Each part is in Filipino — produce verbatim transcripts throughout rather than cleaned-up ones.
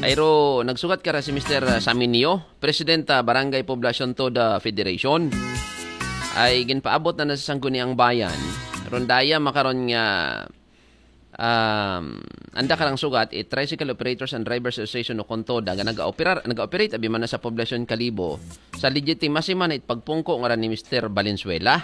Ayro, nagsugat ka ra si Mister Saminio, Presidenta Barangay Poblacion Toda Federation. Ay ginpaabot na sa sangguniang bayan. Rondaya makaron nga um, anda ka lang sugat, it Tricycle Operators and Drivers Association o Kontoda nga nag-operar, nag-operate abi man na sa Poblacion Kalibo sa legitimacy man it pagpungko nga ni Mister Valenzuela.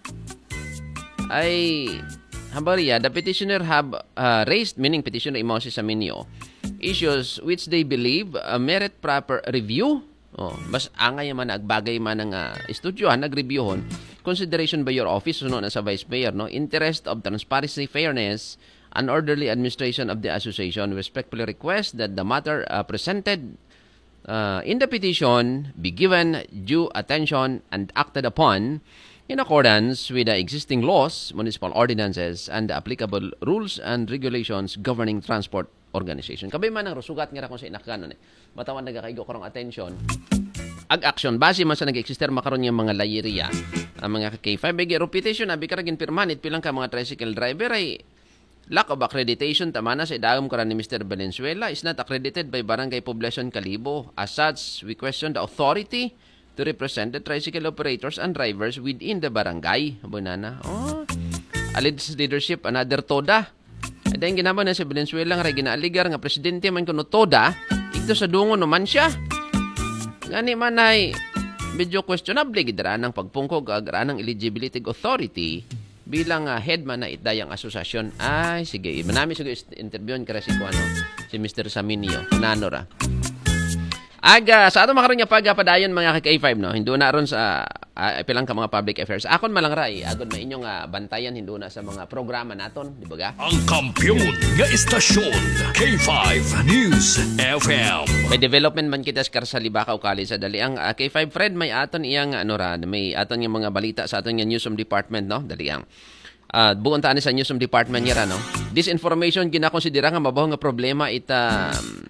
Ay Hambariya, the petitioner have uh, raised, meaning petitioner imo si Saminio, issues which they believe uh, merit proper review. Oh, bas angay man agbagay man ng uh, estudyohan, nagreviewon, consideration by your office no na sa Vice Mayor, no, interest of transparency, fairness, and orderly administration of the association. Respectfully request that the matter uh, presented uh, in the petition be given due attention and acted upon in accordance with the existing laws, municipal ordinances, and the applicable rules and regulations governing transport organization. Kabay man ang rusugat nga ra kung sa inakanon eh. Batawan nagakaigo karong attention. Ag-action. Base man sa nag-eksister makaroon yung mga layeriya. Ang mga K five. Bagi reputation, abi karagin pirmanit, pilang ka mga tricycle driver ay lack of accreditation. Tama na sa idagam karan ni Mister Valenzuela is not accredited by Barangay Poblacion Kalibo. As such, we question the authority to represent the tricycle operators and drivers within the barangay. Bunana. Oh. Alleged leadership, another toda. At yung ginawa na si Valenzuela nga ginaaligar nga presidente man kuno toda, ito sa dungo naman siya. Ngani man ay medyo questionable gidra ng pagpungkog agra ng eligibility authority bilang uh, head man na itdayang asosasyon. Ay, sige. Manami sige interviewin ka si ano, si Mister Saminio. Nanora. Aga, sa ato makaroon nga pagpadayon mga K five, no? Hindu na ron sa uh, pilang ka mga public affairs. Akon malang ray, agon may inyong uh, bantayan hindu na sa mga programa naton, di ba ga? Ang kampiyon nga istasyon, K five News F M. May development man kita sa Karsalibaka o Kali sa dali. Ang uh, K five Fred, may aton iyang, ano ra, may aton yung mga balita sa aton yung newsroom department, no? Dali ang. Uh, buong taan sa newsroom department niya, no? This information, ginakonsidera nga mabaho nga problema ita... Um,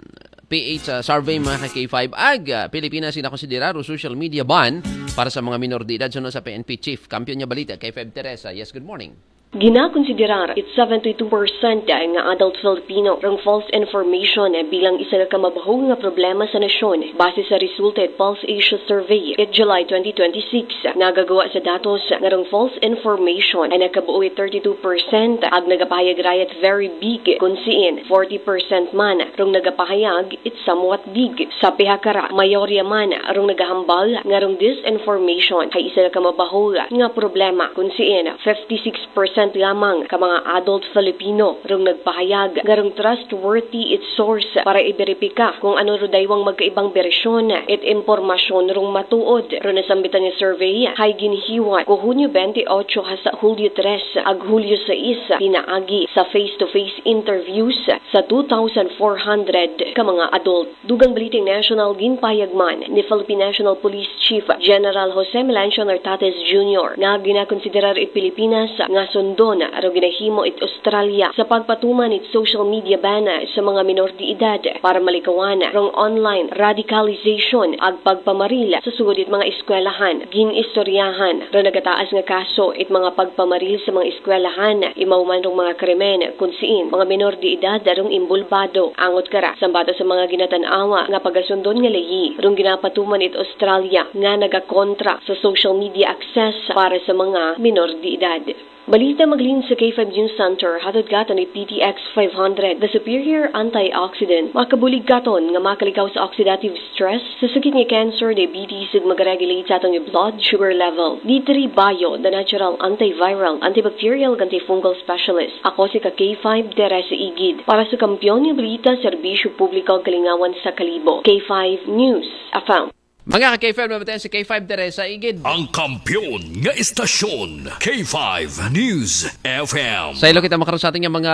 P H uh, survey mga K five ag uh, Pilipinas sinakonsidera social media ban para sa mga minor de edad sunod sa P N P chief. Kampiyon niya balita K five Teresa. Yes, good morning. Ginakonsiderar it seventy-two percent nga adult Filipino rang false information bilang isa ka mabahong nga problema sa nasyon base sa resulted Pulse Asia Survey it July twenty twenty-six. Nagagawa sa datos nga rang false information ay nakabuo thirty-two percent ag nagapahayag rayat very big kun siin forty percent man rang nagapahayag it somewhat big. Sa pihakara mayorya man rang nagahambal nga rang disinformation ay isa ka mabahong nga problema kun siin fifty-six percent lamang ka mga adult Filipino rong nagpahayag garong trustworthy its source para iberipika kung ano ro daywang magkaibang bersyon it impormasyon rong matuod ro nasambitan nga survey hay ginhiwa ko Hunyo twenty-eight hasta Hulyo tres ag Hulyo six pinaagi sa face-to-face interviews sa two thousand four hundred ka mga adult. Dugang baliting national ginpahayagman ni Philippine National Police Chief General Jose Melancio Nartates Junior na ginakonsiderar it Pilipinas nga doon araw ginahimo it Australia sa pagpatuman it social media ban sa mga minor de edad para malikawan rong online radicalization ag pagpamaril sa sugod it mga eskwelahan. Ginistoryahan ro nagataas nga kaso it mga pagpamaril sa mga eskwelahan imaw man rong mga krimen kun siin mga minor de edad rong imbulbado angot kara sambata sa mga ginatan-awa nga pagasundon nga layi rong ginapatuman it Australia nga nagakontra sa social media access para sa mga minor de edad. Balita maglin sa K five News Center, hatod gaton ni P T X five hundred, the superior antioxidant. Makabulig gaton nga makalikaw sa oxidative stress, sa sakit nga cancer, diabetes, ug mag-regulate sa atong blood sugar level. D three Bio, the natural antiviral, antibacterial, antifungal specialist. Ako si ka K five Teresa Igid, para sa kampiyon ni balita, serbisyo publiko kalingawan sa Kalibo. K five News, F M. Mga ka-K five, mabatayan si K five Teresa Igid. Ang kampiyon nga istasyon, K five News F M. Sa ilo kita makaroon sa ating mga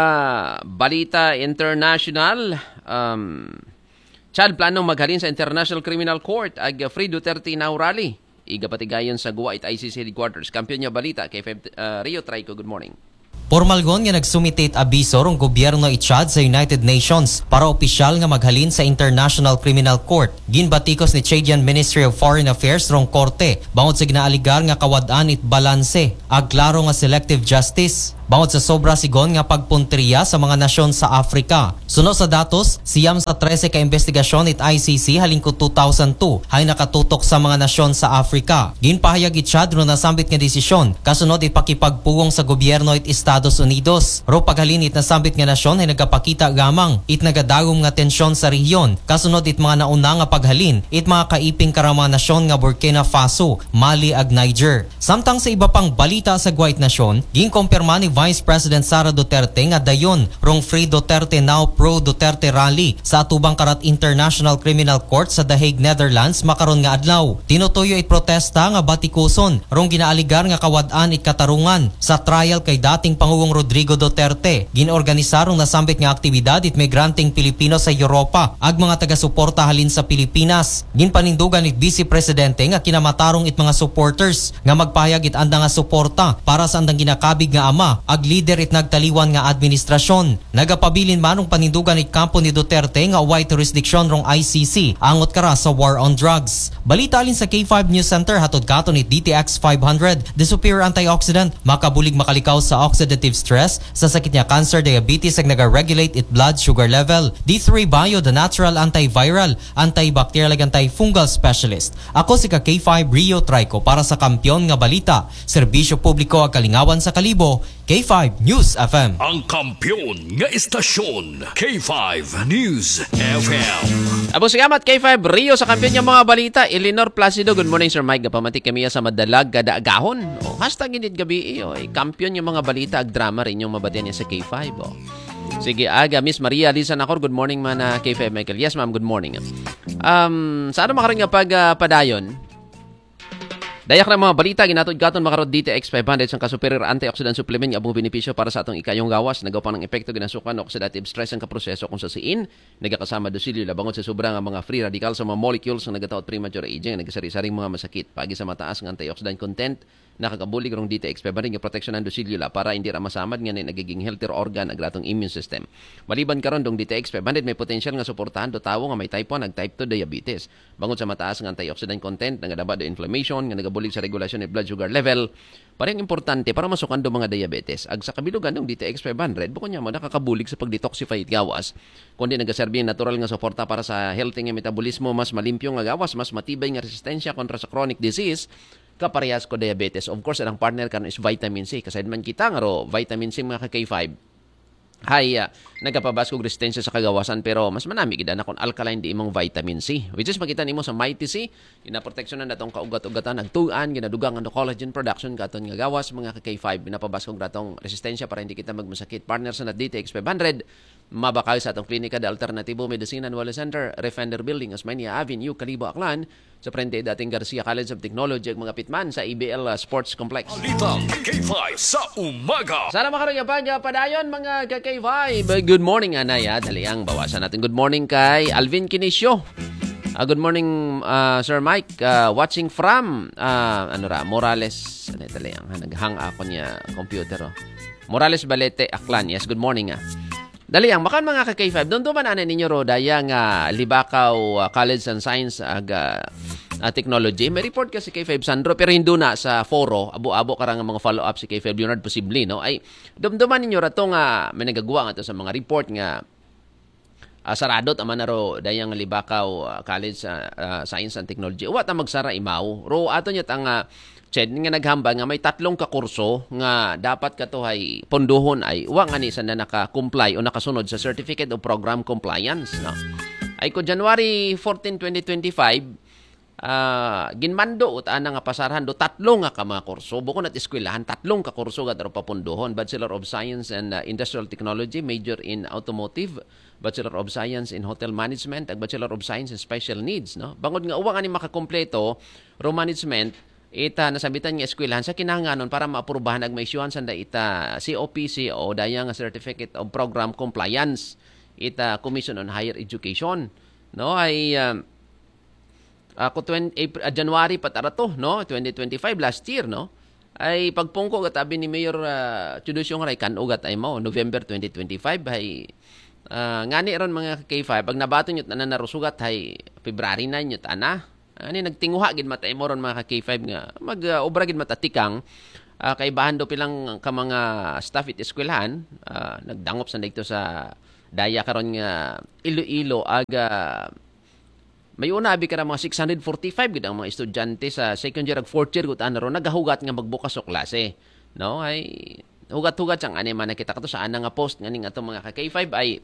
balita international. Um, Chad planong maghalin sa International Criminal Court ag Free Duterte inaurali. Igapatigayon sa Guwait I C C headquarters. Kampiyon niya balita, K five uh, Rio Traico, good morning. Formal gon nga nagsumitate abiso rong gobyerno i-Chad sa United Nations para opisyal nga maghalin sa International Criminal Court. Ginbatikos ni Chadian Ministry of Foreign Affairs rong korte bangod sa ginaaligar nga kawad-an it balanse ag klaro nga selective justice. bangod sa sobra sigon nga pagpuntriya sa mga nasyon sa Africa. Sunod sa datos, siyam sa trese ka investigasyon it I C C halin ko two thousand two ay nakatutok sa mga nasyon sa Africa. Ginpahayag it Chad ro nasambit nga desisyon kasunod ipakipagpugong sa gobyerno it Estados Unidos. Ro paghalin it nasambit nga nasyon ay nagapakita gamang it nagadagom nga tensyon sa rehiyon kasunod it mga nauna nga paghalin it mga kaiping karamang nasyon nga Burkina Faso, Mali ag Niger. Samtang sa iba pang balita sa Guwait Nasyon, ginkompirma ni Vice President Sara Duterte nga dayon rong Free Duterte Now Pro Duterte Rally sa atubang karat International Criminal Court sa The Hague, Netherlands makaron nga adlaw. Tinutuyo it protesta nga batikuson rong ginaaligar nga kawad-an it katarungan sa trial kay dating Pangulong Rodrigo Duterte. Ginorganisarong nasambit nga aktibidad it migranting Pilipino sa Europa ag mga taga-suporta halin sa Pilipinas. Ginpanindugan it Vice Presidente nga kinamatarong it mga supporters nga magpahayag it anda nga suporta para sa andang ginakabig nga ama ag leader it nagtaliwan nga administrasyon. Nagapabilin manong panindugan it kampo ni Duterte nga white jurisdiction rong I C C angot kara sa war on drugs. Balita alin sa K five News Center hatod katon it D T X five hundred, the superior antioxidant makabulig makalikaw sa oxidative stress sa sakit niya cancer, diabetes ag naga-regulate it blood sugar level. D three Bio, the natural antiviral, antibacterial ag antifungal specialist. Ako si ka K five Rio Trico para sa Kampiyon nga Balita, serbisyo publiko ag kalingawan sa kalibo, K five News F M. Ang kampiyon nga istasyon, K five News F M. Abo salamat K five Rio sa kampiyon nga mga balita. Eleanor Placido, good morning Sir Mike. Gapamati kami sa madalag kada agahon. O, hashtag init gabi o, eh, kampiyon yung mga balita ag drama rin yung mabatian niya sa K five. O. Sige, aga, Miss Maria Lisa Nacor, good morning man na K five Michael. Yes ma'am, good morning. Um, sa ano makaring nga pag uh, padayon, dayak na mga balita, ginatod gaton makarod D T X five hundred sang ka-superior antioxidant supplement nga abong benepisyo para sa atong ikayong gawas. Nagaw pa ng epekto ginasukan oxidative stress ang kaproseso kung sa siin. Nagakasama dosilyo labangon sa sobra nga mga free radicals sa mga molecules nga nagataot premature aging, nagasari-saring mga masakit. Pagi sa mataas ng antioxidant content, nakakabulig rong D T X five hundred nga protection ng dosilyo la para hindi ra masamad nga nagiging healthier organ ang atong immune system. Maliban karon dong D T X five hundred may potential nga suportahan do tawo nga may type one ag type two diabetes. Bangod sa mataas ng antioxidant content, nagadaba do inflammation nga nagabulig sa regulasyon ng blood sugar level. Parang importante para masukan do mga diabetes. Ag sa kabilugan ng D T X five hundred, bukod niya mo nakakabulig sa pag-detoxify it gawas, kundi nagaserbi natural nga suporta para sa healthy nga metabolismo, mas malimpyo nga gawas, mas matibay nga resistensya kontra sa chronic disease kaparehas ko diabetes. Of course, ang partner karon is vitamin C. Kasi man kita nga ro, vitamin C mga ka K five. Hay, uh, nagkapabas kong resistensya sa kagawasan pero mas manami gid na kung alkaline di imong vitamin C. Which is makita nimo sa Mighty C, ginaproteksyonan natong kaugat-ugatan, nagtuan, ginadugang ang collagen production katon nga gawas mga ka K five. Binapabas kong gratong resistensya para hindi kita magmasakit. Partner sa D T X five hundred, mabakal sa atong klinika de Alternatibo Medicina and Wellness Center, Refender Building, Osmania Avenue, Calibo, Aklan, sa frente dating Garcia College of Technology ag mga pitman sa I B L uh, Sports Complex. Balitang K five sa umaga. Sana makaragapag padayon mga ka K five. Good morning anaya, dali ang bawasan natin. Good morning kay Alvin Kinisio. Uh, good morning uh, Sir Mike, uh, watching from uh, ano ra Morales. Ano dali ang naghang ako niya computer oh. Morales Balete, Aklan. Yes, good morning ah. Dali ang makan mga ka K five. Doon duman ana ninyo ro dayang uh, Libakaw uh, College and Science ag uh, uh, Technology. May report kasi K five Sandro pero hindi na sa foro abo-abo karang mga follow-up si K five Leonard posible no. Ay dumduman ninyo ra to nga may nagagawa nga to sa mga report nga uh, sarado tama na ro dayang Libakaw uh, College uh, uh, Science and Technology. Wa ta magsara imaw. Ro ato nya tang uh, Ched nga naghambal nga may tatlong ka kurso nga dapat katuhay pondohon ay wa nga ni sa na naka-comply o nakasunod sa Certificate of Program Compliance no. Ay ko January fourteenth, twenty twenty-five uh, ginmando ut ana nga pasarhan do tatlo nga ka mga kurso bukod at eskwelahan tatlong ka kurso nga daro papondohon. Bachelor of Science and uh, Industrial Technology, major in Automotive, Bachelor of Science in Hotel Management, ag Bachelor of Science in Special Needs no. Bangod nga uwa nga ni makakompleto ro management ita nasabitan nga eskwelahan sa kinahanglanon para maaprubahan ag ma-issuean sanda ita C O P C o daya nga Certificate of Program Compliance ita Commission on Higher Education no ay uh, ako twenty, April, uh, January patara to no twenty twenty-five last year no ay pagpungko gatabi ni Mayor uh, Chudusyo nga kan ugat ay mo November twenty twenty-five ay uh, ngani ron mga K five pag nabaton yut na narusugat ay February nine yut ana. Ani nagtinguha gid mata imo ron mga ka K five nga mag-obra uh, gid mata tikang uh, kaibahan do pilang ka mga staff it eskwelahan, uh, nagdangop sa dito sa daya karon nga Iloilo aga may una abi ka mga six forty-five gid ang mga estudyante sa second year ag fourth year gud ana ron nagahugat nga magbukas og klase. No, ay hugat-hugat sang ani man nakita kato sa ana nga post nganing atong mga ka K five ay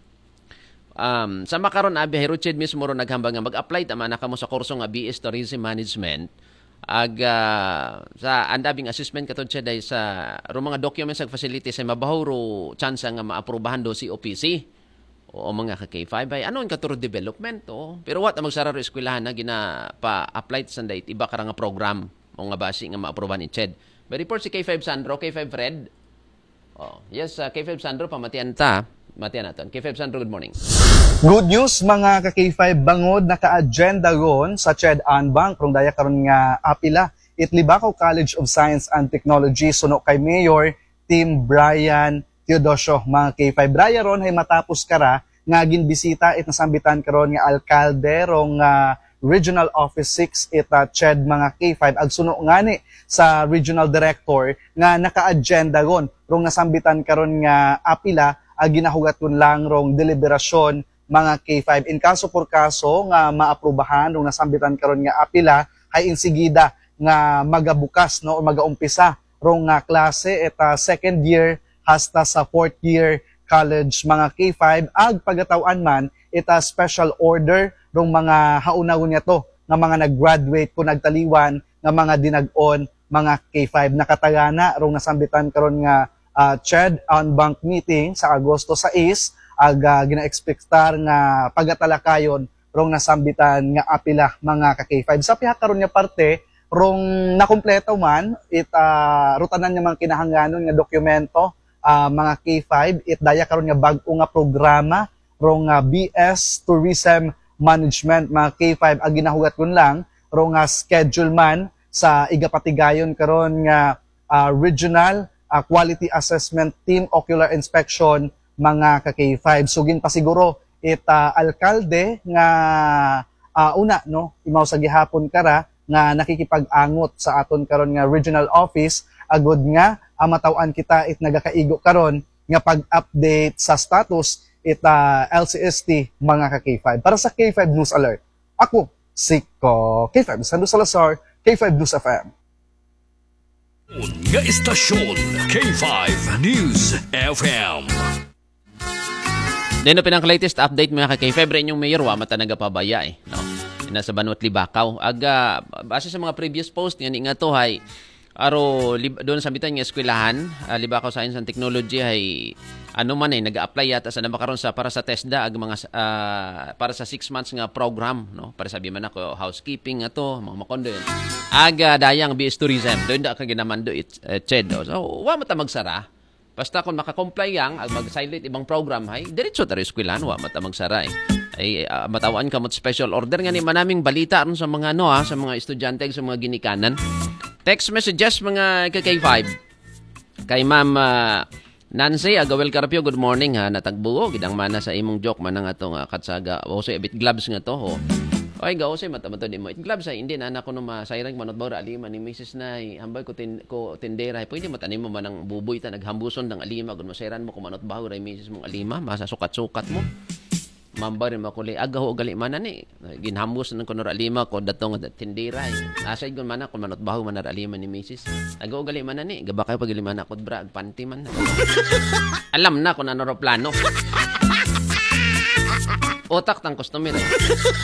um sa makaron abi Hiruched mismo ron naghambang nga mag-apply tama na kamo sa kurso nga B S Tourism Management ag uh, sa andabing assessment katod siya dahil sa ro mga documents ag facilities ay mabahaw ro chance nga maaprubahan do si O P C o mga ka K five ay ano ang katuro development o pero what ang magsara ro eskwelahan na gina pa apply sa date iba ka nga program o nga base nga maaprubahan ni Ched. May report si K five Sandro, K five Fred. Oh, yes, uh, K five Sandro pamatian ta. Matian naton. K five Sandro, good morning. Good news mga ka-K five bangod naka-agenda ron sa Ched Anbang kung daya karon nga apila Itlibaco College of Science and Technology suno kay Mayor Tim Brian Teodosio. Mga K five Brian ron ay matapos kara nga ginbisita it nasambitan karon nga alkalde rong uh, Regional Office six it uh, Ched mga K five ag suno ngani sa Regional Director nga naka-agenda ron rong nasambitan karon nga apila ag ginahugat kun lang rong deliberasyon mga K five in kaso por kaso nga maaprubahan rong nasambitan karon nga apila ay insigida nga magabukas no o magaumpisa rong nga klase et uh, second year hasta sa fourth year college mga K five ag pagatawan man ita special order rong mga haunahon niya to nga mga nag-graduate ko nagtaliwan nga mga dinag-on mga K five nakatagana rong nasambitan karon nga uh, Ched Anbang meeting sa Agosto sais ag uh, gina-expectar nga pagatalakayon rong nasambitan nga apila mga ka K five sa piha karon nga parte rong nakumpleto man it uh, rutanan nga mga kinahanglanon nga dokumento uh, mga K five it daya karon nga bag-o nga programa rong uh, B S Tourism Management mga K five ag ginahugat kun lang rong uh, schedule man sa igapatigayon karon nga uh, regional uh, quality assessment team ocular inspection mga ka K five so ginpasiguro it uh, alkalde nga uh, una no imaw sa gihapon kara nga nakikipag-angot sa aton karon nga regional office agud nga uh, mataw-an kita it nagakaigo karon nga pag-update sa status it uh, L C S T mga ka K five para sa K five News Alert ako si Ko K five Sandro Salazar K five News F M. Nga istasyon K five News F M. Deno pinang latest update mga ka K five rin yung mayor wa mata nagapabaya eh no. Nasa Banwat Libakaw. Aga base sa mga previous post nga nga to hay aro doon sa bitan nga eskwelahan uh, Libakaw Science and Technology ay ano man eh nag-apply yata sa nabakaron sa para sa TESDA ag mga uh, para sa six months nga program no para sabi man ako housekeeping ato mga makondo yun aga dayang B S Tourism doon da ka ginamando it uh, Ched so wa mata magsara basta kung maka-comply yang ag mag-silent ibang program hay diretso ta eskwelahan wa mata magsara eh ay uh, matawaan ka mo special order nga ni manaming balita ron sa mga ano ha sa mga estudyante sa mga ginikanan. Text messages mga K five kay Ma'am uh, Nancy Agawel Carpio, good morning ha. Natagbuo gidang mana sa imong joke man nga to nga katsaga. O say bit gloves nga to ho. Oy gaw say mata-mata di mo. It gloves ay hindi na anak ko no masayrang manot bawra alima ni Missus Nay. Hambay ko tin ko tindera. Pwede matanim mo man ang buboy ta naghambuson ng alima kun masayran mo kumanot bawra Missus mong alima masa sukat-sukat mo. Mambar mo ko li agaw gali man ni. Ginhambus ng kunor alima ko datong tindera. Asay gon man kun manot baho man alima ni Missus Agaw gali man ni. Gaba kay pagili man ako bra ag panty man. Alam na kung ano ro plano. Otak tang customer. Eh.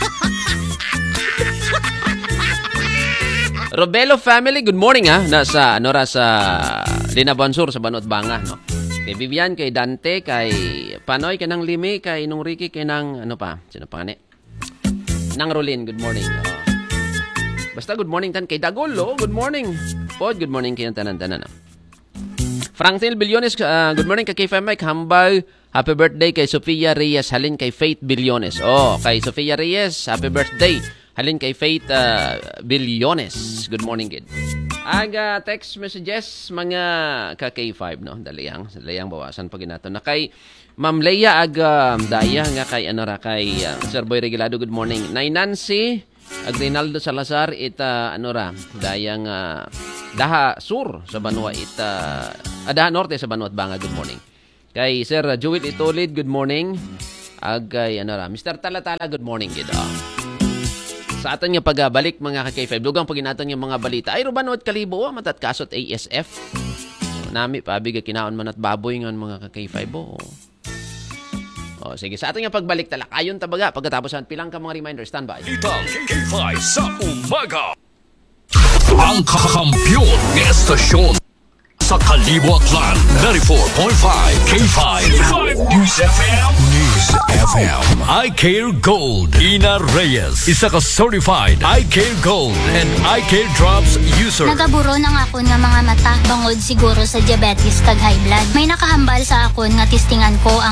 Robelo family, good morning ha. Nasa ano ra sa Lina Bansur sa Banot Banga no. Kay Vivian, kay Dante, kay Panoy, kay nang Limi, kay nung Ricky, kay nang ano pa? Sino pa ni? Nang Rolin, good morning. Oh. Basta good morning tan kay Dagolo, good morning. Pod, good morning kay tanan-tanan. Frankil Billones, uh, good morning kay K five Mike Hambal. Happy birthday kay Sofia Reyes, halin kay Faith Billones. Oh, kay Sofia Reyes, happy birthday. Halin kay Faith uh, Billones. Good morning, kid. Aga text messages mga ka K five no, dalayang, dalayang bawasan pag inato na kay Ma'am Leia aga daya nga kay ano ra kay uh, Sir Boy Regalado, good morning. Nay Nancy, ag Rinaldo Salazar ita ano ra, dayang uh, Daha Sur sa Banwa it uh, ah, Daha Norte sa Banwa at Banga, good morning. Kay Sir Jewel Itolid, good morning. Agay ano ra, Mister Talatala, good morning gid. Ah. Sa aton nga pagbalik mga ka K five, dugang pag inaton nga mga balita. Ay Banwa at Kalibo, ah, matat kasot A S F. So, nami pabiga kinaon man at baboy ngon mga ka K five. Oh. Oh, sige, sa ating nga pagbalik tala, ayon tabaga pagkatapos ang pilang ka mga reminder, standby. Itang K five sa umaga. Ang kakampiyon ng estasyon sa Kalibo Atlan, ninety-four point five K five News F M. News F M. I Care Gold. Ina Reyes, isa ka certified I Care Gold and I Care Drops user. Nagaburo ng akon nga mga mata bangod siguro sa diabetes kag high blood. May nakahambal sa akon nga testingan ko ang